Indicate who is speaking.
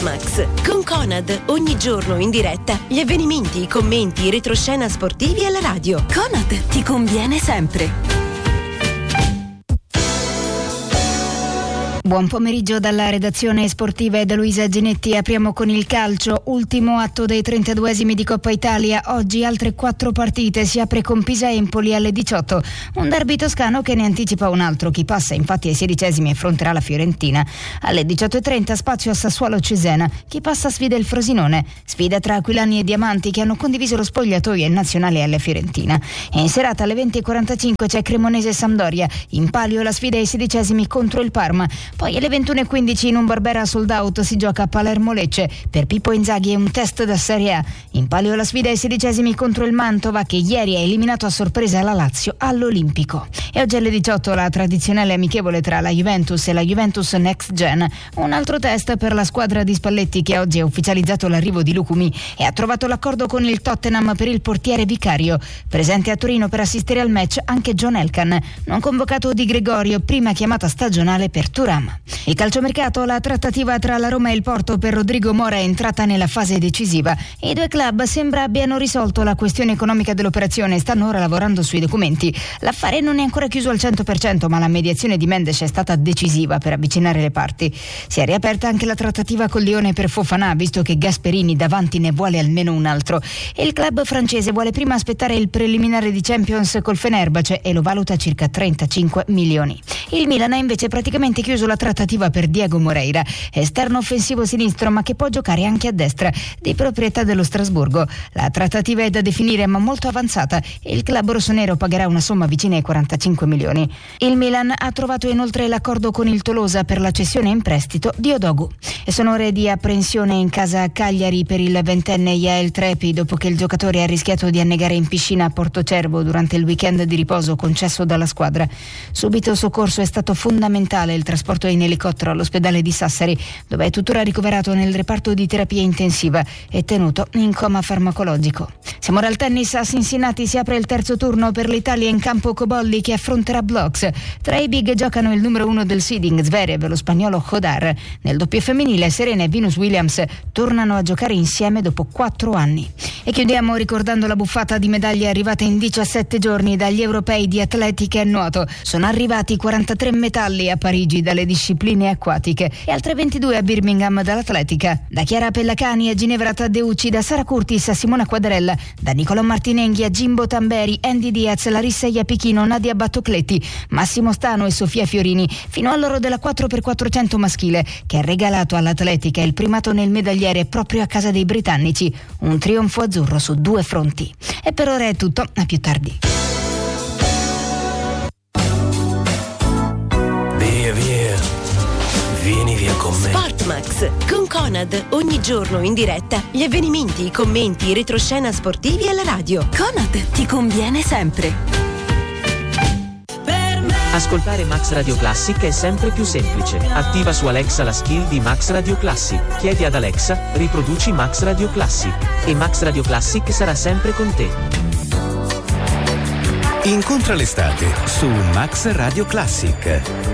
Speaker 1: Max con Conad, ogni giorno in diretta gli avvenimenti, i commenti, i retroscena sportivi alla radio. Conad ti conviene sempre.
Speaker 2: Buon pomeriggio dalla redazione sportiva e da Luisa Ginetti. Apriamo con il calcio, ultimo atto dei 32esimi di Coppa Italia. Oggi altre 4 partite, si apre con Pisa-Empoli alle 18. Un derby toscano che ne anticipa un altro. Chi passa infatti ai 16esimi affronterà la Fiorentina. Alle 18.30 spazio a Sassuolo-Cesena. Chi passa sfida il Frosinone. Sfida tra Aquilani e Diamanti che hanno condiviso lo spogliatoio in nazionale alla Fiorentina. E in serata alle 20.45 c'è Cremonese-Sampdoria. In palio la sfida ai 16esimi contro il Parma. Poi alle 21.15 in un Barbera sold out si gioca a Palermo-Lecce. Per Pippo Inzaghi è un test da Serie A. In palio la sfida ai 16esimi contro il Mantova che ieri ha eliminato a sorpresa la Lazio all'Olimpico. E oggi alle 18 la tradizionale amichevole tra la Juventus e la Juventus Next Gen. Un altro test per la squadra di Spalletti che oggi ha ufficializzato l'arrivo di Lucumi e ha trovato l'accordo con il Tottenham per il portiere Vicario. Presente a Torino per assistere al match anche John Elkann, non convocato Di Gregorio, prima chiamata stagionale per Thuram. Il calciomercato, la trattativa tra la Roma e il Porto per Rodrigo Mora è entrata nella fase decisiva. I due club sembra abbiano risolto la questione economica dell'operazione e stanno ora lavorando sui documenti. L'affare non è ancora chiuso al 100%, ma la mediazione di Mendes è stata decisiva per avvicinare le parti. Si è riaperta anche la trattativa con Lione per Fofana, visto che Gasperini davanti ne vuole almeno un altro. E il club francese vuole prima aspettare il preliminare di Champions col Fenerbahce e lo valuta circa 35 milioni. Il Milan ha invece praticamente chiuso la trattativa per Diego Moreira, esterno offensivo sinistro ma che può giocare anche a destra, di proprietà dello Strasburgo. La trattativa è da definire ma molto avanzata e il club rossonero pagherà una somma vicina ai 45 milioni. Il Milan ha trovato inoltre l'accordo con il Tolosa per la cessione in prestito di Odogu. E sono ore di apprensione in casa a Cagliari per il 20enne Yael Trepi dopo che il giocatore ha rischiato di annegare in piscina a Portocervo durante il weekend di riposo concesso dalla squadra. Subito soccorso è stato fondamentale il trasporto in elicottero all'ospedale di Sassari, dove è tuttora ricoverato nel reparto di terapia intensiva e tenuto in coma farmacologico. Siamo ora al tennis. A Cincinnati si apre il terzo turno per l'Italia in campo Cobolli che affronterà Blocks. Tra i big giocano il numero 1 del seeding Zverev e lo spagnolo Hodar. Nel doppio femminile Serena e Venus Williams tornano a giocare insieme dopo 4 anni. E chiudiamo ricordando la buffata di medaglie arrivate in 17 giorni dagli europei di atletica e nuoto. Sono arrivati 43 metalli a Parigi dalle discipline acquatiche e altre 22 a Birmingham dall'atletica. Da Chiara Pellacani a Ginevra Taddeucci, da Sara Curtis a Simona Quadarella, da Nicolò Martinenghi a Jimbo Tamberi, Andy Diaz, Larissa Iapichino, Nadia Battocletti, Massimo Stano e Sofia Fiorini, fino all'oro della 4x400 maschile che ha regalato all'atletica il primato nel medagliere proprio a casa dei britannici. Un trionfo azzurro su 2 fronti. E per ora è tutto, a più tardi.
Speaker 3: Vieni via con me.
Speaker 1: Sportmax con Conad, ogni giorno in diretta gli avvenimenti, i commenti, i retroscena sportivi alla radio. Conad ti conviene sempre.
Speaker 4: Ascoltare Max Radio Classic è sempre più semplice. Attiva su Alexa la skill di Max Radio Classic. Chiedi ad Alexa, riproduci Max Radio Classic. E Max Radio Classic sarà sempre con te.
Speaker 3: Incontra l'estate su Max Radio Classic.